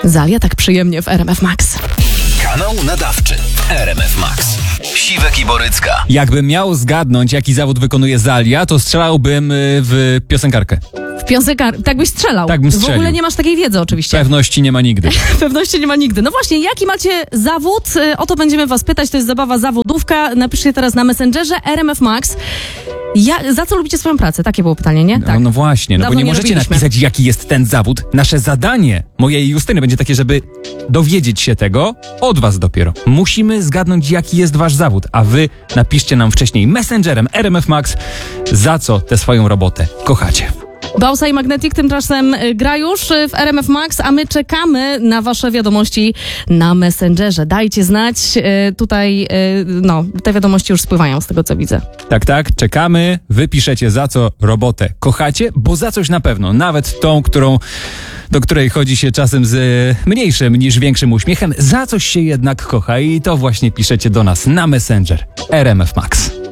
Zalia tak przyjemnie w RMF Max. Kanał nadawczy RMF Max. Siwek i Borycka. Jakbym miał zgadnąć, jaki zawód wykonuje Zalia, to strzelałbym w piosenkarkę. W piosenkarkę, tak byś strzelał. Tak bym W strzelił. ogóle nie masz takiej wiedzy oczywiście. Pewności nie ma nigdy. Pewności nie ma nigdy. No właśnie, jaki macie zawód? O to będziemy was pytać, to jest zabawa zawodówka. Napiszcie teraz na Messengerze RMF Max. Za co lubicie swoją pracę? Takie było pytanie, nie? Tak. No właśnie, bo Dawno nie nie możecie robiliśmy. napisać, jaki jest ten zawód. Nasze zadanie, mojej Justyny, będzie takie, żeby dowiedzieć się tego od was dopiero. Musimy zgadnąć, jaki jest wasz zawód, a wy napiszcie nam wcześniej Messengerem RMF Max, za co tę swoją robotę kochacie. Bausa i Magnetic tymczasem gra już w RMF Max, a my czekamy na wasze wiadomości na Messengerze. Dajcie znać, tutaj te wiadomości już spływają z tego, co widzę. Tak, czekamy, wy piszecie, za co robotę kochacie, bo za coś na pewno, nawet tą, do której chodzi się czasem z mniejszym niż większym uśmiechem, za coś się jednak kocha i to właśnie piszecie do nas na Messenger RMF Max.